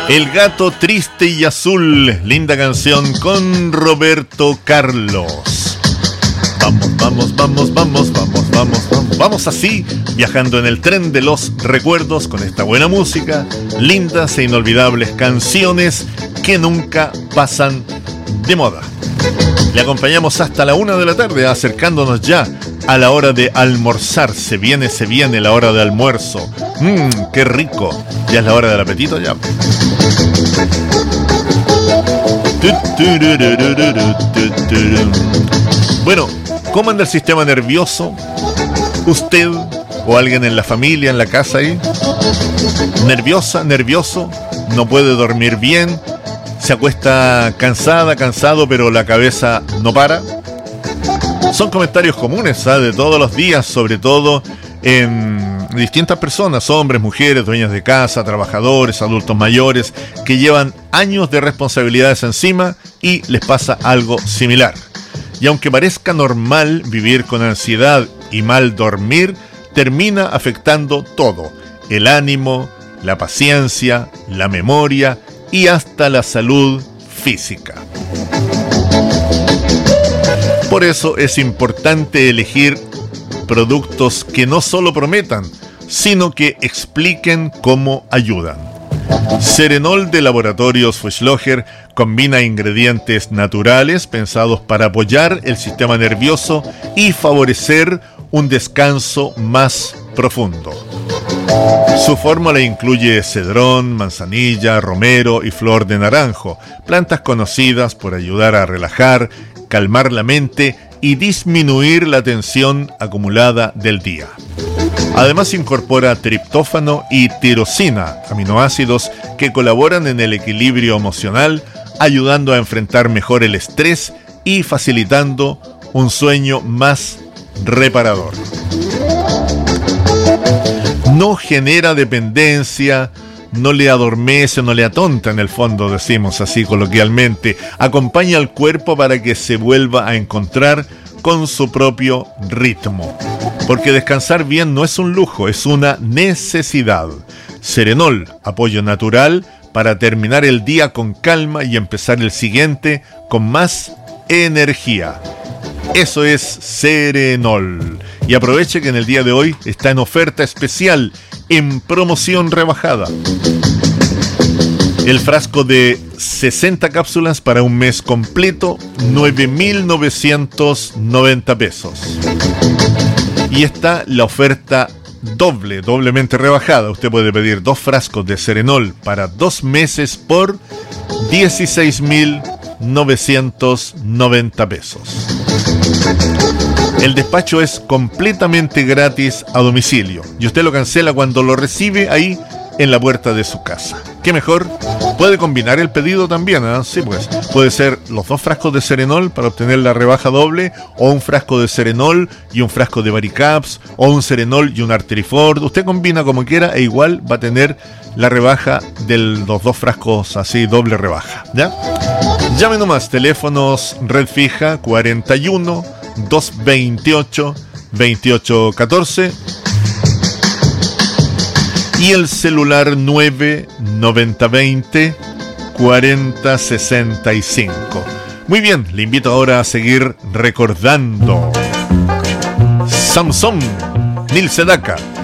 El gato triste y azul, linda canción con Roberto Carlos. Vamos así, viajando en el tren de los recuerdos con esta buena música, lindas e inolvidables canciones que nunca pasan de moda. Le acompañamos hasta la 1 de la tarde, acercándonos ya a la hora de almorzar. Se viene la hora de almuerzo. ¡Qué rico! Ya es la hora del apetito ya. Bueno, ¿cómo anda el sistema nervioso? ¿Usted o alguien en la familia, en la casa ahí? ¿Nerviosa, nervioso? ¿No puede dormir bien? ¿Se acuesta cansado, pero la cabeza no para? Son comentarios comunes, de todos los días, sobre todo en distintas personas, hombres, mujeres, dueños de casa, trabajadores, adultos mayores, que llevan años de responsabilidades encima y les pasa algo similar. Y aunque parezca normal vivir con ansiedad y mal dormir, termina afectando todo: el ánimo, la paciencia, la memoria y hasta la salud física. Por eso es importante elegir productos que no solo prometan, sino que expliquen cómo ayudan. Serenol de Laboratorios Fuchsloger combina ingredientes naturales pensados para apoyar el sistema nervioso y favorecer un descanso más profundo. Su fórmula incluye cedrón, manzanilla, romero y flor de naranjo, plantas conocidas por ayudar a relajar, calmar la mente y disminuir la tensión acumulada del día. Además incorpora triptófano y tirosina, aminoácidos que colaboran en el equilibrio emocional, ayudando a enfrentar mejor el estrés y facilitando un sueño más reparador. No genera dependencia, no le adormece, no le atonta, en el fondo, decimos así coloquialmente. Acompaña al cuerpo para que se vuelva a encontrar con su propio ritmo. Porque descansar bien no es un lujo, es una necesidad. Serenol, apoyo natural para terminar el día con calma y empezar el siguiente con más energía. Eso es Serenol. Y aproveche que en el día de hoy está en oferta especial, en promoción rebajada. El frasco de 60 cápsulas para un mes completo, 9.990 pesos. Y está la oferta doblemente rebajada. Usted puede pedir 2 frascos de Serenol para 2 meses por 16.990 pesos. El despacho es completamente gratis a domicilio y usted lo cancela cuando lo recibe ahí en la puerta de su casa. ¿Qué mejor? Puede combinar el pedido también, ¿eh? Sí, pues puede ser los 2 frascos de Serenol para obtener la rebaja doble, o un frasco de Serenol y un frasco de Varicaps, o un Serenol y un Artriford. Usted combina como quiera e igual va a tener la rebaja de los 2 frascos, así doble rebaja, ¿ya? Llame nomás, teléfonos red fija 41 228 2814 y el celular 99020 4065. Muy bien, le invito ahora a seguir recordando. Samson, Nils Sedaka.